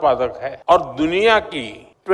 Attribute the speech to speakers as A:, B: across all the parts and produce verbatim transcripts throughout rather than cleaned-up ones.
A: उत्पादक है और दुनिया की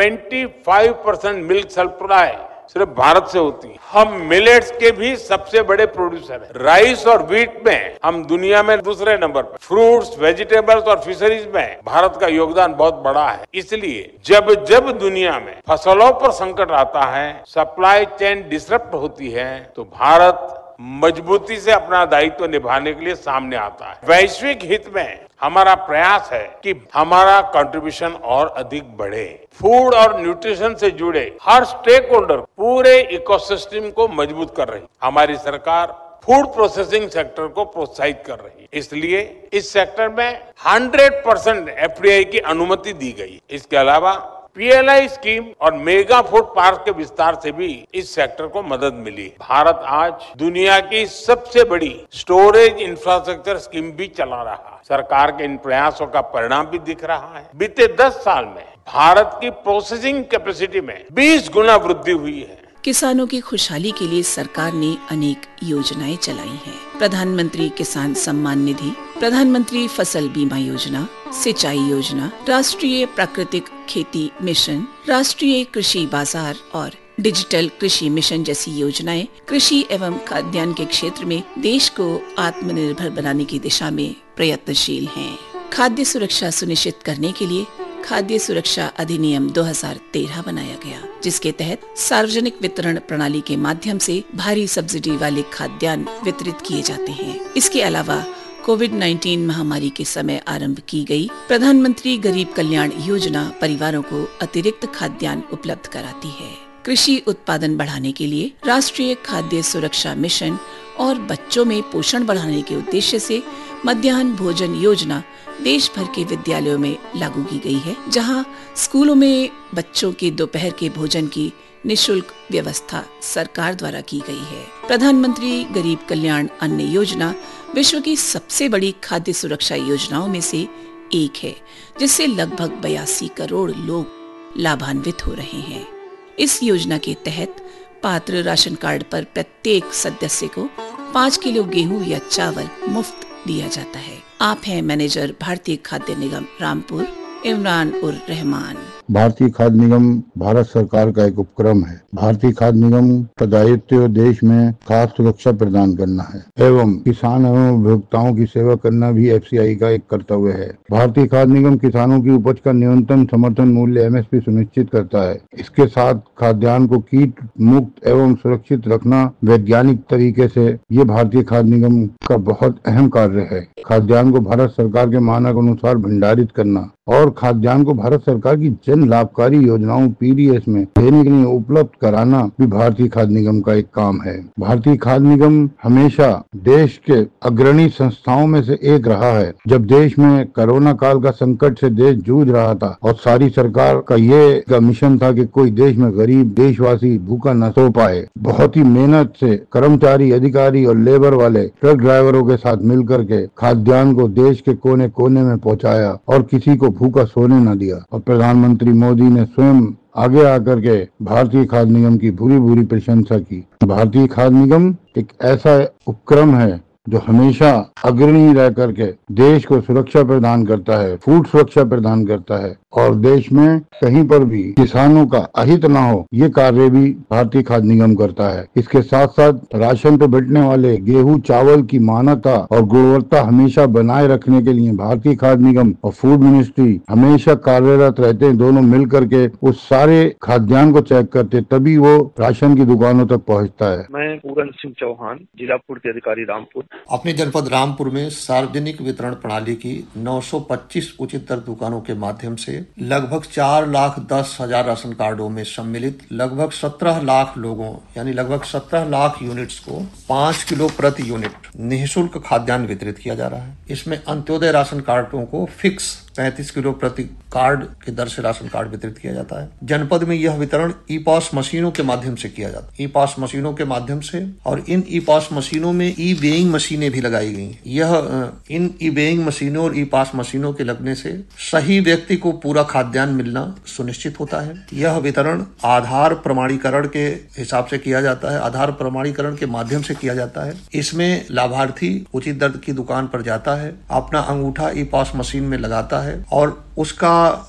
A: पच्चीस परसेंट मिल्क सप्लाई सिर्फ भारत से होती है। हम मिलेट्स के भी सबसे बड़े प्रोड्यूसर हैं। राइस और व्हीट में हम दुनिया में दूसरे नंबर पर। फ्रूट्स, वेजिटेबल्स और फिशरीज में भारत का योगदान बहुत बड़ा है। इसलिए जब जब दुनिया में फसलों पर संकट आता है, सप्लाई चेन डिसरप्ट होती है, तो भारत मजबूती से अपना दायित्व निभाने के लिए सामने आता है। वैश्विक हित में हमारा प्रयास है कि हमारा कंट्रीब्यूशन और अधिक बढ़े। फूड और न्यूट्रिशन से जुड़े हर स्टेक होल्डर पूरे इकोसिस्टम को मजबूत कर रही है। हमारी सरकार फूड प्रोसेसिंग सेक्टर को प्रोत्साहित कर रही है, इसलिए इस सेक्टर में सौ परसेंट एफडीआई की अनुमति दी गई। इसके अलावा पीएलआई स्कीम और मेगा फूड पार्क के विस्तार से भी इस सेक्टर को मदद मिली। भारत आज दुनिया की सबसे बड़ी स्टोरेज इंफ्रास्ट्रक्चर स्कीम भी चला रहा है। सरकार के इन प्रयासों का परिणाम भी दिख रहा है। बीते दस साल में भारत की प्रोसेसिंग कैपेसिटी में बीस गुना वृद्धि हुई है।
B: किसानों की खुशहाली के लिए सरकार ने अनेक योजनाएं चलाई हैं। प्रधानमंत्री किसान सम्मान निधि, प्रधानमंत्री फसल बीमा योजना, सिंचाई योजना, राष्ट्रीय प्राकृतिक खेती मिशन, राष्ट्रीय कृषि बाजार और डिजिटल कृषि मिशन जैसी योजनाएं कृषि एवं खाद्यान्न के क्षेत्र में देश को आत्मनिर्भर बनाने की दिशा में प्रयत्नशील हैं। खाद्य सुरक्षा सुनिश्चित करने के लिए खाद्य सुरक्षा अधिनियम दो हज़ार तेरह बनाया गया, जिसके तहत सार्वजनिक वितरण प्रणाली के माध्यम से भारी सब्सिडी वाले खाद्यान्न वितरित किए जाते हैं। इसके अलावा कोविड उन्नीस महामारी के समय आरंभ की गई प्रधानमंत्री गरीब कल्याण योजना परिवारों को अतिरिक्त खाद्यान्न उपलब्ध कराती है। कृषि उत्पादन बढ़ाने के लिए राष्ट्रीय खाद्य सुरक्षा मिशन और बच्चों में पोषण बढ़ाने के उद्देश्य से मध्याह्न भोजन योजना देश भर के विद्यालयों में लागू की गई है, जहां स्कूलों में बच्चों के दोपहर के भोजन की निशुल्क व्यवस्था सरकार द्वारा की गई है। प्रधानमंत्री गरीब कल्याण अन्न योजना विश्व की सबसे बड़ी खाद्य सुरक्षा योजनाओं में से एक है, जिससे लगभग बयासी करोड़ लोग लाभान्वित हो रहे हैं। इस योजना के तहत पात्र राशन कार्ड पर प्रत्येक सदस्य को पाँच किलो गेहूं या चावल मुफ्त दिया जाता है। आप हैं मैनेजर भारतीय खाद्य निगम रामपुर, इमरान उर रहमान।
C: भारतीय खाद्य निगम भारत सरकार का एक उपक्रम है। भारतीय खाद्य निगम का दायित्व देश में खाद्य सुरक्षा प्रदान करना है एवं किसान एवं उपभोक्ताओं की सेवा करना भी एफसीआई का एक कर्तव्य है। भारतीय खाद्य निगम किसानों की उपज का न्यूनतम समर्थन मूल्य एमएसपी सुनिश्चित करता है। इसके साथ खाद्यान्न को कीट मुक्त एवं सुरक्षित रखना वैज्ञानिक तरीके से ये भारतीय खाद्य निगम का बहुत अहम कार्य है। खाद्यान्न को भारत सरकार के मानक अनुसार भंडारित करना और खाद्यान्न को भारत सरकार की जन लाभकारी योजनाओं पीडीएस में देने के लिए उपलब्ध कराना भी भारतीय खाद्य निगम का एक काम है। भारतीय खाद्य निगम हमेशा देश के अग्रणी संस्थाओं में से एक रहा है। जब देश में कोरोना काल का संकट से देश जूझ रहा था और सारी सरकार का ये का मिशन था कि कोई देश में गरीब देशवासी भूखा न सो पाए, बहुत ही मेहनत से कर्मचारी, अधिकारी और लेबर वाले ट्रक ड्राइवरों के साथ मिलकर के खाद्यान्न को देश के कोने कोने में पहुंचाया और किसी को भूखा सोने न दिया। और प्रधानमंत्री मोदी ने स्वयं आगे आकर के भारतीय खाद्य निगम की भूरी भूरी प्रशंसा की। भारतीय खाद्य निगम एक ऐसा उपक्रम है जो हमेशा अग्रणी रह करके देश को सुरक्षा प्रदान करता है, फूड सुरक्षा प्रदान करता है और देश में कहीं पर भी किसानों का अहित ना हो, ये कार्य भी भारतीय खाद्य निगम करता है। इसके साथ साथ राशन पे बंटने वाले गेहूं चावल की मानकता और गुणवत्ता हमेशा बनाए रखने के लिए भारतीय खाद्य निगम और फूड मिनिस्ट्री हमेशा कार्यरत रहते हैं। दोनों मिल करके उस सारे खाद्यान्न को चेक करते, तभी वो राशन की दुकानों तक पहुँचता है।
D: मैं पूरन सिंह चौहान, जिला पूर्ति अधिकारी रामपुर।
E: अपने जनपद रामपुर में सार्वजनिक वितरण प्रणाली की नौ सौ पच्चीस उचित दर दुकानों के माध्यम से लगभग चार लाख दस हजार राशन कार्डों में सम्मिलित लगभग सत्रह लाख लोगों यानी लगभग सत्रह लाख यूनिट्स को पाँच किलो प्रति यूनिट निःशुल्क खाद्यान्न वितरित किया जा रहा है। इसमें अंत्योदय राशन कार्डों को फिक्स पैंतीस किलो प्रति कार्ड की दर से राशन कार्ड वितरित किया जाता है। जनपद में यह वितरण ई पॉस मशीनों के माध्यम से किया जाता है। ई पॉस मशीनों के माध्यम से और इन ई पॉस मशीनों में ई वेइंग मशीनें भी लगाई गई। यह इन ई वेइंग मशीनों और ई पॉस मशीनों के लगने से सही व्यक्ति को पूरा खाद्यान्न मिलना सुनिश्चित होता है। यह वितरण आधार प्रमाणीकरण के हिसाब से किया जाता है, आधार प्रमाणीकरण के माध्यम से किया जाता है। इसमें लाभार्थी उचित दर की दुकान पर जाता है, अपना अंगूठा ई पॉस मशीन में लगाता है और उसका